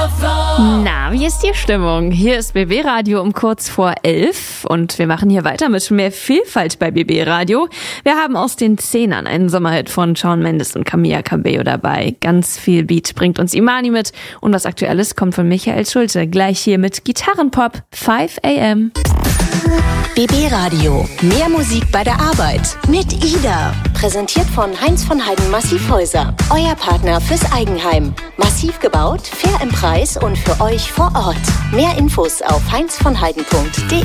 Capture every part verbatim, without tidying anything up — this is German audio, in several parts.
Na, wie ist die Stimmung? Hier ist B B Radio um kurz vor elf und wir machen hier weiter mit mehr Vielfalt bei B B Radio. Wir haben aus den Zehnern einen Sommerhit von Shawn Mendes und Camila Cabello dabei. Ganz viel Beat bringt uns Imani mit und was Aktuelles kommt von Michael Schulte. Gleich hier mit Gitarrenpop five a m. B B Radio. Mehr Musik bei der Arbeit. Mit Ida. Präsentiert von Heinz von Heiden Massivhäuser. Euer Partner fürs Eigenheim. Massiv gebaut, fair im Preis und für euch vor Ort. Mehr Infos auf heinz von heiden punkt de.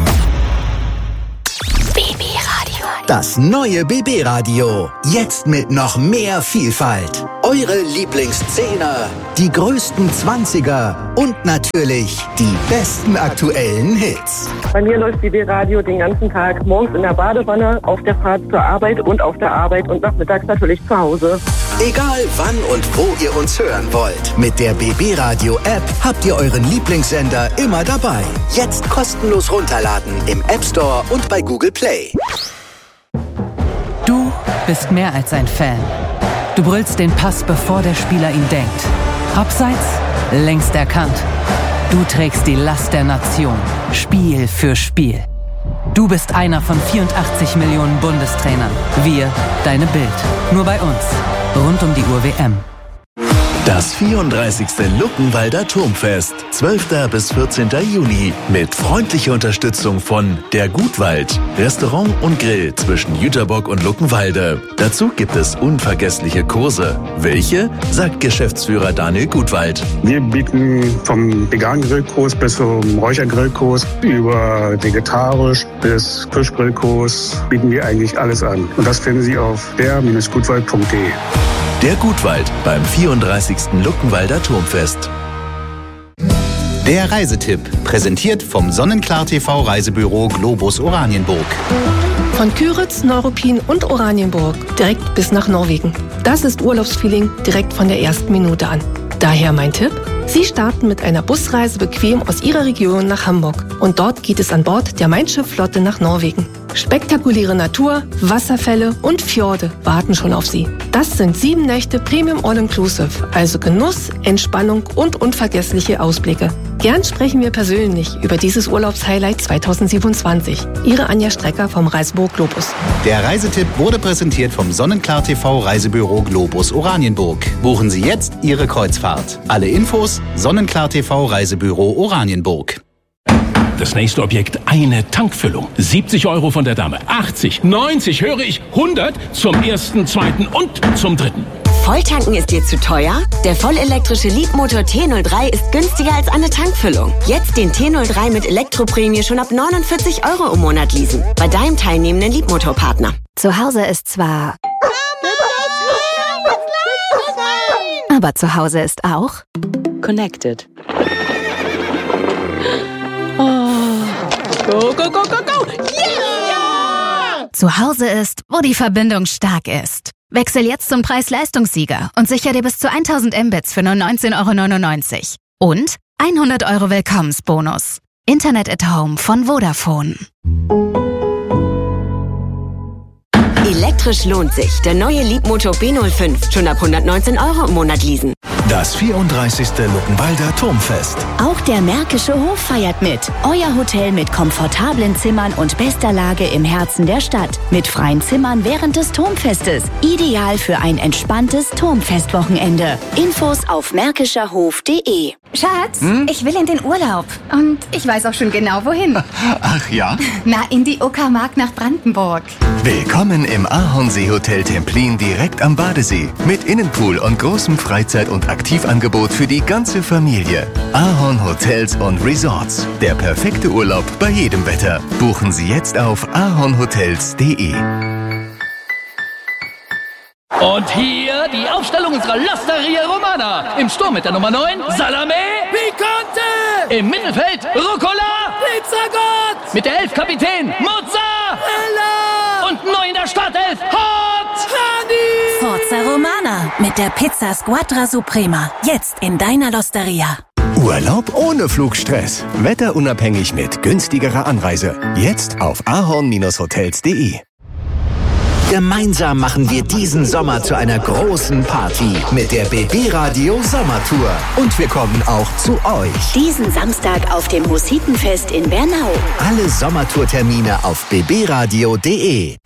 B B Radio. Das neue B B Radio. Jetzt mit noch mehr Vielfalt. Eure Lieblingszehner, die größten Zwanziger und natürlich die besten aktuellen Hits. Bei mir läuft B B Radio den ganzen Tag, morgens in der Badewanne, auf der Fahrt zur Arbeit und auf der Arbeit und nachmittags natürlich zu Hause. Egal wann und wo ihr uns hören wollt. Mit der B B Radio App habt ihr euren Lieblingssender immer dabei. Jetzt kostenlos runterladen im App Store und bei Google Play. Du bist mehr als ein Fan. Du brüllst den Pass, bevor der Spieler ihn denkt. Abseits, längst erkannt. Du trägst die Last der Nation, Spiel für Spiel. Du bist einer von vierundachtzig Millionen Bundestrainern. Wir, deine Bild. Nur bei uns. Rund um die Uhr W M. Das vierunddreißigste Luckenwalder Turmfest, zwölften bis vierzehnten Juni, mit freundlicher Unterstützung von Der Gutwald, Restaurant und Grill zwischen Jüterbock und Luckenwalde. Dazu gibt es unvergessliche Kurse. Welche? Sagt Geschäftsführer Daniel Gutwald. Wir bieten vom veganen Grillkurs bis zum Räuchergrillkurs über vegetarisch bis Fischgrillkurs bieten wir eigentlich alles an. Und das finden Sie auf der Bindestrich gutwald punkt de. Der Gutwald beim vierunddreißigsten Luckenwalder Turmfest. Der Reisetipp, präsentiert vom Sonnenklar T V Reisebüro Globus Oranienburg. Von Küritz, Neuruppin und Oranienburg direkt bis nach Norwegen. Das ist Urlaubsfeeling direkt von der ersten Minute an. Daher mein Tipp: Sie starten mit einer Busreise bequem aus Ihrer Region nach Hamburg. Und dort geht es an Bord der Mein Schiff-Flotte nach Norwegen. Spektakuläre Natur, Wasserfälle und Fjorde warten schon auf Sie. Das sind sieben Nächte Premium All-Inclusive, also Genuss, Entspannung und unvergessliche Ausblicke. Gern sprechen wir persönlich über dieses Urlaubshighlight zweitausendsiebenundzwanzig. Ihre Anja Strecker vom Reisebüro Globus. Der Reisetipp wurde präsentiert vom Sonnenklar T V Reisebüro Globus Oranienburg. Buchen Sie jetzt Ihre Kreuzfahrt. Alle Infos Sonnenklar T V Reisebüro Oranienburg. Das nächste Objekt, eine Tankfüllung. siebzig Euro von der Dame. achtzig, neunzig, höre ich, hundert zum ersten, zweiten und zum dritten. Volltanken ist dir zu teuer? Der vollelektrische Leapmotor T null drei ist günstiger als eine Tankfüllung. Jetzt den T null drei mit Elektroprämie schon ab neunundvierzig Euro im Monat leasen. Bei deinem teilnehmenden Leapmotor-Partner. Zu Hause ist zwar... aber zu Hause ist auch... Connected. Go, go, go, go, go! Yeah! Zu Hause ist, wo die Verbindung stark ist. Wechsel jetzt zum Preis-Leistungssieger und sicher dir bis zu tausend Mbits für nur neunzehn Euro neunundneunzig. Und hundert Euro Willkommensbonus. Internet at Home von Vodafone. Elektrisch lohnt sich. Der neue Leapmotor B null fünf. Schon ab hundertneunzehn Euro im Monat leasen. Das vierunddreißigste Luckenwalder Turmfest. Auch der Märkische Hof feiert mit. Euer Hotel mit komfortablen Zimmern und bester Lage im Herzen der Stadt. Mit freien Zimmern während des Turmfestes. Ideal für ein entspanntes Turmfestwochenende. Infos auf märkischer hof punkt de. Schatz, hm? ich will in den Urlaub. Und ich weiß auch schon genau, wohin. Ach ja? Na, in die Uckermark nach Brandenburg. Willkommen im Ahornsee Hotel Templin direkt am Badesee. Mit Innenpool und großem Freizeit- und Aktivangebot für die ganze Familie. Ahorn Hotels und Resorts. Der perfekte Urlaub bei jedem Wetter. Buchen Sie jetzt auf ahornhotels punkt de. Und hier die Aufstellung unserer L'Osteria Romana. Im Sturm mit der Nummer neun, Salame Picante. Im Mittelfeld, Rucola Pizzagott. Mit der elf Kapitän, Mozzarella. Und neu in der Startelf, Hot Honey. Forza Romana mit der Pizza Squadra Suprema. Jetzt in deiner L'Osteria. Urlaub ohne Flugstress. Wetterunabhängig mit günstigerer Anreise. Jetzt auf ahorn Bindestrich hotels punkt de. Gemeinsam machen wir diesen Sommer zu einer großen Party mit der B B Radio Sommertour. Und wir kommen auch zu euch. Diesen Samstag auf dem Hussitenfest in Bernau. Alle Sommertourtermine auf b b radio punkt d e.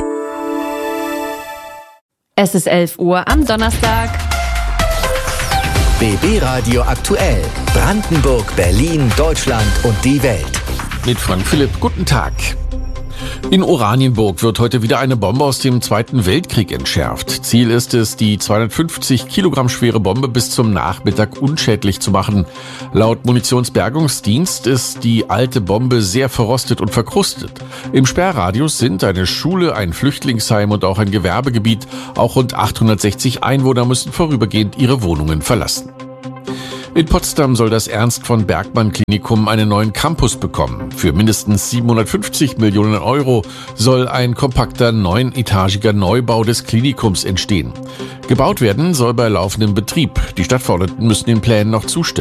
Es ist elf Uhr am Donnerstag. B B Radio aktuell. Brandenburg, Berlin, Deutschland und die Welt. Mit Frank Philipp, guten Tag. In Oranienburg wird heute wieder eine Bombe aus dem Zweiten Weltkrieg entschärft. Ziel ist es, die zweihundertfünfzig Kilogramm schwere Bombe bis zum Nachmittag unschädlich zu machen. Laut Munitionsbergungsdienst ist die alte Bombe sehr verrostet und verkrustet. Im Sperrradius sind eine Schule, ein Flüchtlingsheim und auch ein Gewerbegebiet. Auch rund achthundertsechzig Einwohner müssen vorübergehend ihre Wohnungen verlassen. In Potsdam soll das Ernst-von-Bergmann-Klinikum einen neuen Campus bekommen. Für mindestens siebenhundertfünfzig Millionen Euro soll ein kompakter neunetagiger Neubau des Klinikums entstehen. Gebaut werden soll bei laufendem Betrieb. Die Stadtverordneten müssen den Plänen noch zustimmen.